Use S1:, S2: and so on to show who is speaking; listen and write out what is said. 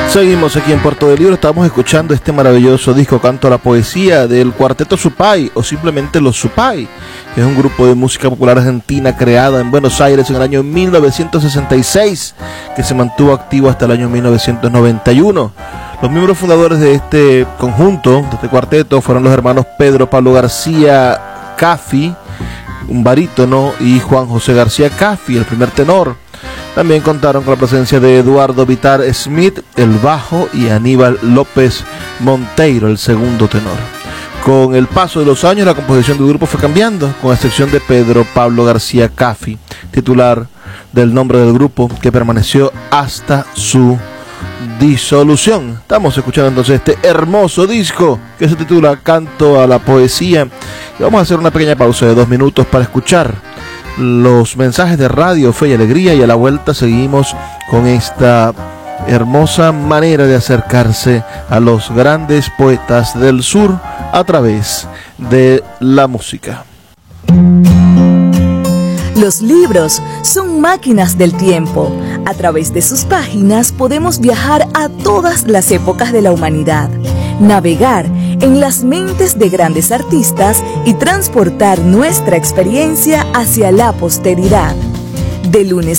S1: Seguimos aquí en Puerto del Libro, estamos escuchando este maravilloso disco Canto a la Poesía del Cuarteto Supay o simplemente Los Supay, que es un grupo de música popular argentina creada en Buenos Aires en el año 1966, que se mantuvo activo hasta el año 1991. Los miembros fundadores de este conjunto, de este cuarteto, fueron los hermanos Pedro Pablo García Caffi, un barítono, y Juan José García Caffi, el primer tenor. También contaron con la presencia de Eduardo Vitar Smith, el bajo, y Aníbal López Monteiro, el segundo tenor. Con el paso de los años, la composición del grupo fue cambiando, con excepción de Pedro Pablo García Caffi, titular del nombre del grupo, que permaneció hasta su disolución. Estamos escuchando entonces este hermoso disco que se titula Canto a la Poesía. Y vamos a hacer una pequeña pausa de 2 minutos para escuchar los mensajes de Radio Fe y Alegría, y a la vuelta seguimos con esta hermosa manera de acercarse a los grandes poetas del sur a través de la música.
S2: Los libros son máquinas del tiempo. A través de sus páginas podemos viajar a todas las épocas de la humanidad, navegar en las mentes de grandes artistas y transportar nuestra experiencia hacia la posteridad. De lunes